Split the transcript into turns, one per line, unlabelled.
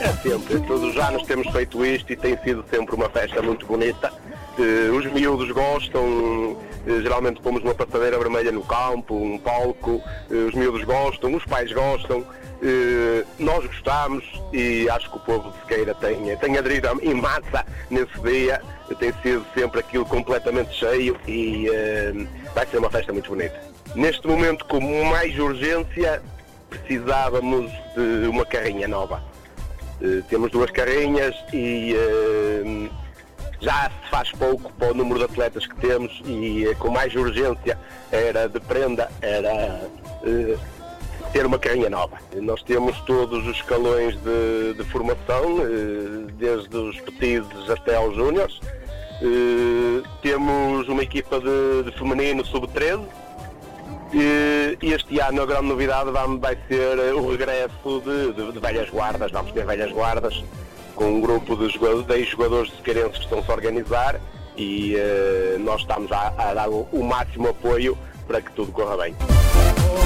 sempre. Todos os anos temos feito isto e tem sido sempre uma festa muito bonita. Os miúdos gostam, geralmente pomos uma passadeira vermelha no campo, um palco, os miúdos gostam, os pais gostam, nós gostamos e acho que o povo de Sequeira tem aderido em massa nesse dia, tem sido sempre aquilo completamente cheio e vai ser uma festa muito bonita. Neste momento, com mais urgência, precisávamos de uma carrinha nova. Temos 2 carrinhas e já se faz pouco para o número de atletas que temos e com mais urgência era de prenda, era ter uma carrinha nova. Nós temos todos os escalões de formação, desde os petizes até aos júniores. Temos uma equipa de feminino sub-13 e este ano a grande novidade vai ser o regresso de velhas guardas. Vamos ter velhas guardas com um grupo de jogadores de sequeirenses que estão-se a organizar e nós estamos a dar o máximo apoio para que tudo corra bem.